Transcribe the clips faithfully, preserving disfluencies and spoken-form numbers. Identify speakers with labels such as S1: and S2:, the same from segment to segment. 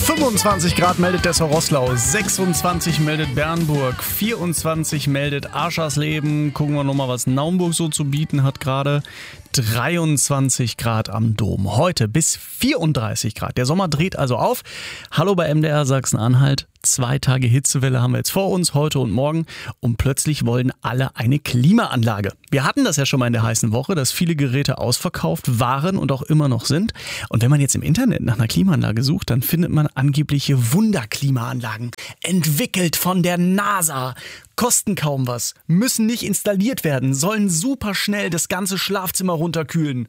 S1: fünfundzwanzig Grad meldet Dessau-Roßlau, sechsundzwanzig meldet Bernburg, vierundzwanzig meldet Aschersleben. Gucken wir nochmal, was Naumburg so zu bieten hat gerade. dreiundzwanzig Grad am Dom. Heute bis vierunddreißig Grad. Der Sommer dreht also auf. Hallo bei M D R Sachsen-Anhalt. Zwei Tage Hitzewelle haben wir jetzt vor uns, heute und morgen. Und plötzlich wollen alle eine Klimaanlage. Wir hatten das ja schon mal in der heißen Woche, dass viele Geräte ausverkauft waren und auch immer noch sind. Und wenn man jetzt im Internet nach einer Klimaanlage sucht, dann findet man angebliche Wunderklimaanlagen. Entwickelt von der NASA. Kosten kaum was, müssen nicht installiert werden, sollen super schnell das ganze Schlafzimmer runterkühlen.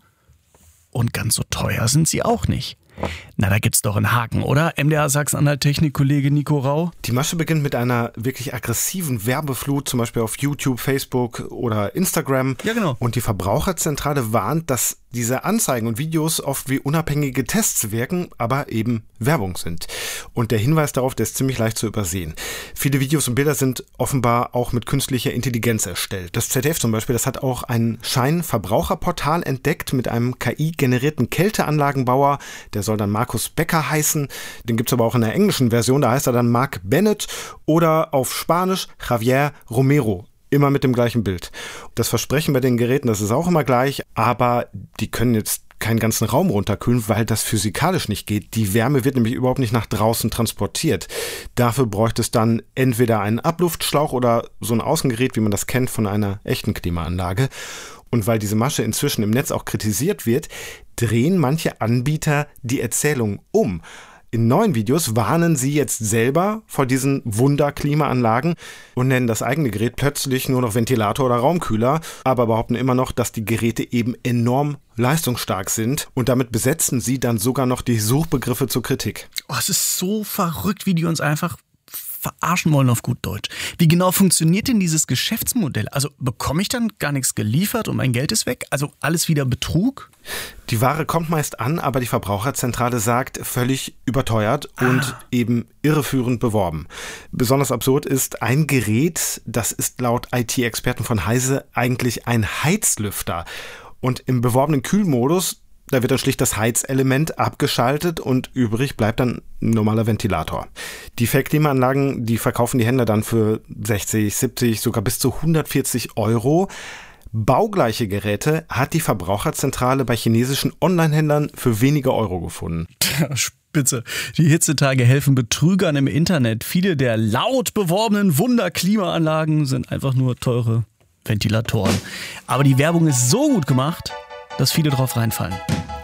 S1: Und ganz so teuer sind sie auch nicht. Na, da gibt's doch einen Haken, oder? M D R Sachsen-Anhalt-Technik-Kollege Nico Rau.
S2: Die Masche beginnt mit einer wirklich aggressiven Werbeflut, zum Beispiel auf YouTube, Facebook oder Instagram.
S1: Ja, genau.
S2: Und die Verbraucherzentrale warnt, dass diese Anzeigen und Videos oft wie unabhängige Tests wirken, aber eben Werbung sind. Und der Hinweis darauf, der ist ziemlich leicht zu übersehen. Viele Videos und Bilder sind offenbar auch mit künstlicher Intelligenz erstellt. Das Z D F zum Beispiel, das hat auch ein Schein-Verbraucherportal entdeckt mit einem K I-generierten Kälteanlagenbauer. Der soll dann Markus Becker heißen. Den gibt's aber auch in der englischen Version, da heißt er dann Mark Bennett oder auf Spanisch Javier Romero. Immer mit dem gleichen Bild. Das Versprechen bei den Geräten, das ist auch immer gleich, aber die können jetzt keinen ganzen Raum runterkühlen, weil das physikalisch nicht geht. Die Wärme wird nämlich überhaupt nicht nach draußen transportiert. Dafür bräuchte es dann entweder einen Abluftschlauch oder so ein Außengerät, wie man das kennt von einer echten Klimaanlage. Und weil diese Masche inzwischen im Netz auch kritisiert wird, drehen manche Anbieter die Erzählung um. In neuen Videos warnen sie jetzt selber vor diesen Wunder-Klimaanlagen und nennen das eigene Gerät plötzlich nur noch Ventilator oder Raumkühler, aber behaupten immer noch, dass die Geräte eben enorm leistungsstark sind und damit besetzen sie dann sogar noch die Suchbegriffe zur Kritik.
S1: Oh, es ist so verrückt, wie die uns einfach verarschen wollen auf gut Deutsch. Wie genau funktioniert denn dieses Geschäftsmodell? Also bekomme ich dann gar nichts geliefert und mein Geld ist weg? Also alles wieder Betrug?
S2: Die Ware kommt meist an, aber die Verbraucherzentrale sagt, völlig überteuert und
S1: ah.
S2: eben irreführend beworben. Besonders absurd ist ein Gerät, das ist laut I T-Experten von Heise eigentlich ein Heizlüfter. Und im beworbenen Kühlmodus, da wird dann schlicht das Heizelement abgeschaltet und übrig bleibt dann ein normaler Ventilator. Die Fake-Klimaanlagen, die verkaufen die Händler dann für sechzig, siebzig, sogar bis zu hundertvierzig Euro. Baugleiche Geräte hat die Verbraucherzentrale bei chinesischen Online-Händlern für wenige Euro gefunden.
S1: Spitze. Die Hitzetage helfen Betrügern im Internet. Viele der laut beworbenen Wunder-Klimaanlagen sind einfach nur teure Ventilatoren. Aber die Werbung ist so gut gemacht, dass viele drauf reinfallen.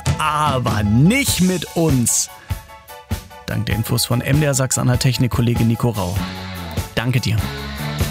S1: Aber nicht mit uns. Dank der Infos von M D R Sachsen-Anhalt Technik-Kollege Nico Rau. Danke dir.